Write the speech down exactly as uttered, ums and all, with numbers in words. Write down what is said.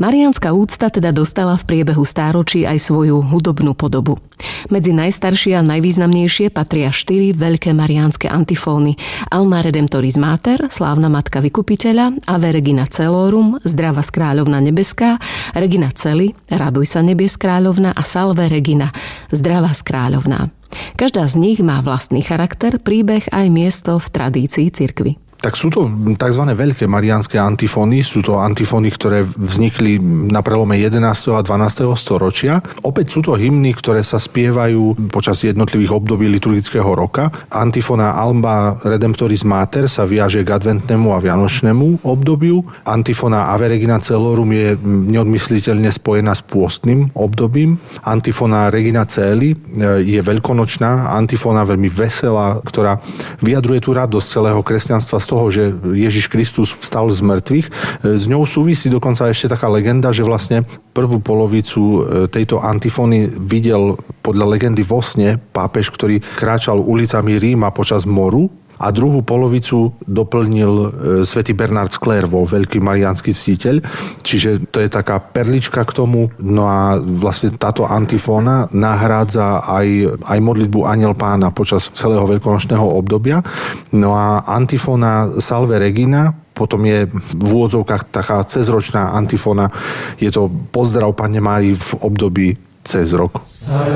Mariánska úcta teda dostala v priebehu stáročí aj svoju hudobnú podobu. Medzi najstaršie a najvýznamnejšie patria štyri veľké mariánske antifóny: Alma Redemptoris Mater, Slávna matka vykupiteľa, Ave Regina Celorum, Zdravá kráľovna nebeská, Regina Celi, Raduj sa nebies kráľovna a Salve Regina, Zdravá kráľovná. Každá z nich má vlastný charakter, príbeh aj miesto v tradícii cirkvi. Tak sú to tzv. Veľké mariánske antifóny. Sú to antifóny, ktoré vznikli na prelome jedenásteho a dvanásteho storočia. Opäť sú to hymny, ktoré sa spievajú počas jednotlivých období liturgického roka. Antifóna Alma Redemptoris Mater sa viaže k adventnému a vianočnému obdobiu. Antifóna Ave Regina Celorum je neodmysliteľne spojená s pôstnym obdobím. Antifóna Regina Celi je veľkonočná antifóna, veľmi veselá, ktorá vyjadruje tú radosť celého kresťanstva z toho, že Ježiš Kristus vstal z mŕtvych. S ňou súvisí dokonca ešte taká legenda, že vlastne prvú polovicu tejto antifóny videl podľa legendy vo sne pápež, ktorý kráčal ulicami Ríma počas moru, a druhú polovicu doplnil svätý Bernard z Clairvaux, veľký mariánsky ctiteľ. Čiže to je taká perlička k tomu. No a vlastne táto antifóna nahrádza aj, aj modlitbu Anjel Pána počas celého veľkonočného obdobia. No a antifóna Salve Regina potom je v úvodzovkách taká cezročná antifóna. Je to pozdrav Panne Márii v období cez rok.